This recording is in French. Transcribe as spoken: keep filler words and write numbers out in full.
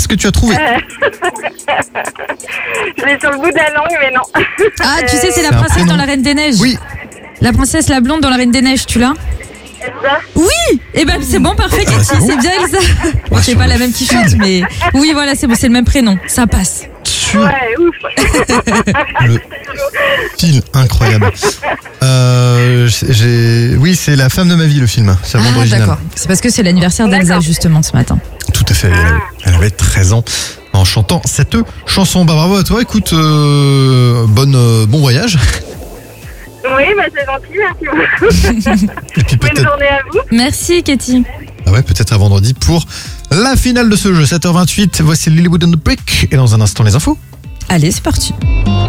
Est-ce que tu as trouvé? Euh... Je l'ai sur le bout de la langue, mais non. Ah, tu sais, c'est la C'est un princesse prénom. dans la Reine des Neiges. Oui. La princesse, la blonde dans la Reine des Neiges, tu l'as? Elsa. Oui. Eh ben, c'est bon, parfait, Ah, Cathy, c'est bon. c'est bien Elsa. Bon, Ouais, c'est sur pas le la même qui film. chante, mais oui, voilà, c'est bon, c'est le même prénom. Ça passe. Sur Ouais, ouf. le film, incroyable. Euh, j'ai... Oui, c'est La femme de ma vie, le film. C'est la bande Ah, originale. d'accord. C'est parce que c'est l'anniversaire d'Elsa, D'accord. justement, ce matin. Tout à fait. Elle avait, elle avait treize ans en chantant cette chanson. Bah, bravo à toi. Écoute, euh, bonne, euh, bon voyage. Oui, bah c'est gentil, merci beaucoup. Et puis Bonne peut-être, journée à vous. Merci, Cathy. ah ouais, peut-être à vendredi pour la finale de ce jeu. sept heures vingt-huit. Voici Lilywood and the Brick. Et dans un instant, les infos. Allez, c'est parti.